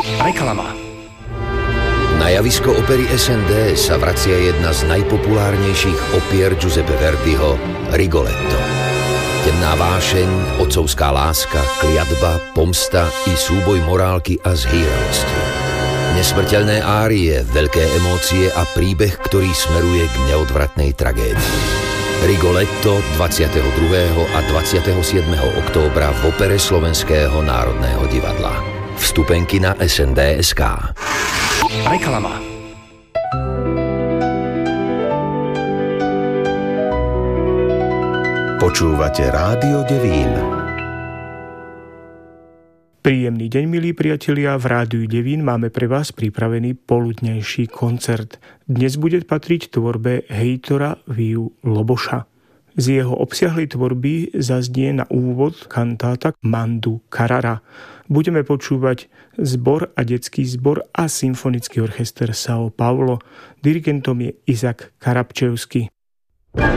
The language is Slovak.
Reklama. Na javisko opery SND sa vracia jedna z najpopulárnejších opier Giuseppe Verdiho, Rigoletto. Temná vášeň, otcovská láska, kliatba, pomsta i súboj morálky a zhýravosti. Nesmrteľné árie, veľké emócie a príbeh, ktorý smeruje k neodvratnej tragédii. Rigoletto 22. a 27. októbra v opere Slovenského národného divadla. Vstupenky na SND.sk. Reklama. Počúvate Rádio Devín. Príjemný deň, milí priatelia, v Rádiu Devín máme pre vás pripravený poludnejší koncert. Dnes bude patriť tvorbe Heitora Viu Loboša. Z jeho obsiahlej tvorby zaznie na úvod kantáta Mandu Carrara. Budeme počúvať zbor a detský zbor a symfonický orchester São Paulo. Dirigentom je Izak Karabčevský.